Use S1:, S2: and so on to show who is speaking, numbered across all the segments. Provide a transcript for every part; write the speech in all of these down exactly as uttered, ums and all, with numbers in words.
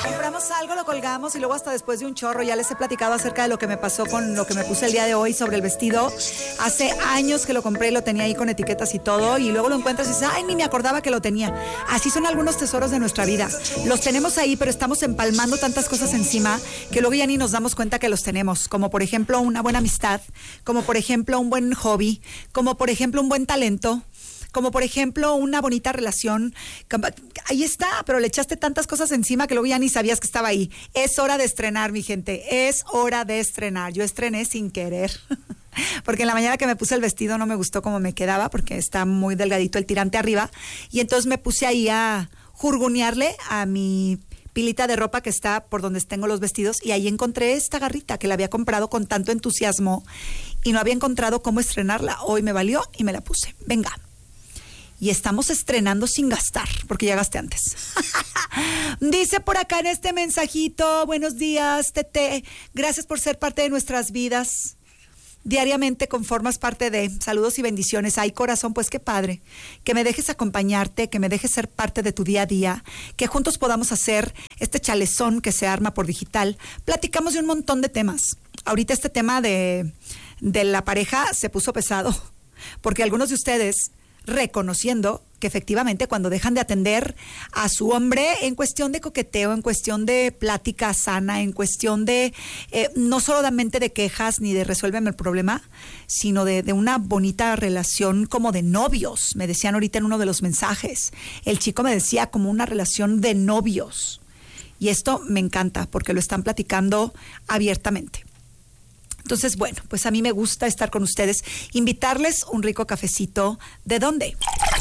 S1: Compramos algo, lo colgamos y luego hasta después de un chorro ya les he platicado acerca de lo que me pasó con lo que me puse el día de hoy sobre el vestido. Hace años que lo compré y lo tenía ahí con etiquetas y todo, y luego lo encuentras y dices, ay, ni me acordaba que lo tenía. Así son algunos tesoros de nuestra vida. Los tenemos ahí, pero estamos empalmando tantas cosas encima que luego ya ni nos damos cuenta que los tenemos, como por ejemplo una buena amistad, como por ejemplo un buen hobby, como por ejemplo un buen talento, como por ejemplo una bonita relación. Ahí está, pero le echaste tantas cosas encima que luego ya ni sabías que estaba ahí. Es hora de estrenar, mi gente, es hora de estrenar. Yo estrené sin querer, porque en la mañana que me puse el vestido no me gustó cómo me quedaba, porque está muy delgadito el tirante arriba, y entonces me puse ahí a jurgunearle a mi pilita de ropa que está por donde tengo los vestidos, y ahí encontré esta garrita que la había comprado con tanto entusiasmo y no había encontrado cómo estrenarla. Hoy me valió y me la puse. Venga. Y estamos estrenando sin gastar, porque ya gasté antes. Dice por acá en este mensajito, buenos días, Tete, gracias por ser parte de nuestras vidas. Diariamente conformas parte de, saludos y bendiciones. Ay, corazón, pues qué padre, que me dejes acompañarte, que me dejes ser parte de tu día a día, que juntos podamos hacer este chalezón que se arma por digital. Platicamos de un montón de temas. Ahorita este tema de, de la pareja se puso pesado, porque algunos de ustedes reconociendo que efectivamente cuando dejan de atender a su hombre en cuestión de coqueteo, en cuestión de plática sana, en cuestión de eh, no solamente de quejas ni de resuélveme el problema, sino de, de una bonita relación como de novios. Me decían ahorita en uno de los mensajes, el chico me decía como una relación de novios, y esto me encanta porque lo están platicando abiertamente. Entonces, bueno, pues a mí me gusta estar con ustedes, invitarles un rico cafecito. ¿De dónde?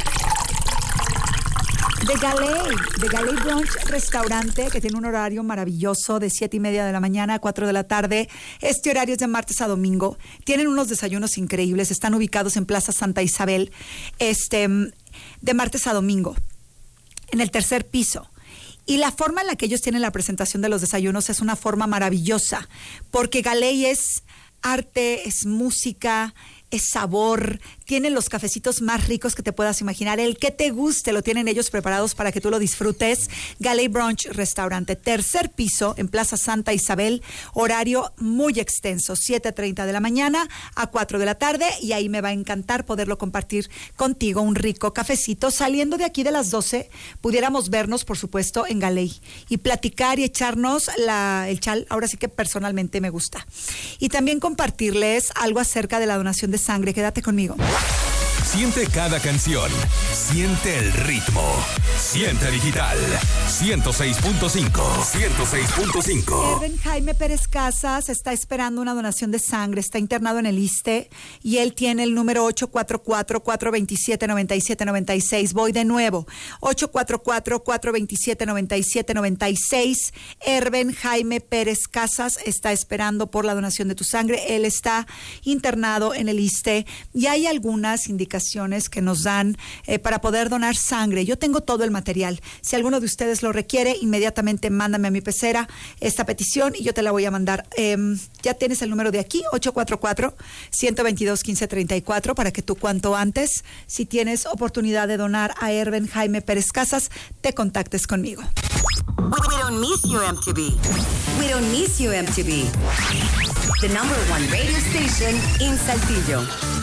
S1: De Galey, de Galey Brunch Restaurante, que tiene un horario maravilloso de siete y media de la mañana a cuatro de la tarde. Este horario es de martes a domingo. Tienen unos desayunos increíbles. Están ubicados en Plaza Santa Isabel, este, de martes a domingo, en el tercer piso. Y la forma en la que ellos tienen la presentación de los desayunos es una forma maravillosa, porque Galey es arte, es música, es sabor, tienen los cafecitos más ricos que te puedas imaginar. El que te guste lo tienen ellos preparados para que tú lo disfrutes. Galey Brunch Restaurante, tercer piso en Plaza Santa Isabel, horario muy extenso, siete treinta de la mañana a cuatro de la tarde, y ahí me va a encantar poderlo compartir contigo, un rico cafecito. Saliendo de aquí de las doce, pudiéramos vernos, por supuesto, en Galey y platicar y echarnos la, el chal. Ahora sí que personalmente me gusta. Y también compartirles algo acerca de la donación de sangre. Quédate conmigo.
S2: Siente cada canción, siente el ritmo, siente digital, ciento seis punto cinco, ciento seis punto cinco.
S1: Erben Jaime Pérez Casas está esperando una donación de sangre, está internado en el ISSSTE y él tiene el número ocho cuatro cuatro, cuatro dos siete, nueve siete nueve seis. Voy de nuevo, ocho cuatro cuatro, cuatro dos siete, nueve siete nueve seis. Erben Jaime Pérez Casas está esperando por la donación de tu sangre. Él está internado en el ISSSTE y hay algunas indicaciones que nos dan eh, para poder donar sangre. Yo tengo todo el material. Si alguno de ustedes lo requiere, inmediatamente mándame a mi pecera esta petición y yo te la voy a mandar. Eh, ya tienes el número de aquí, ocho cuatro cuatro, uno dos dos, uno cinco tres cuatro, para que tú cuanto antes, si tienes oportunidad de donar a Erben Jaime Pérez Casas, te contactes conmigo.
S3: We don't miss you, M T V. We don't miss you, M T V. The number one radio station in Saltillo.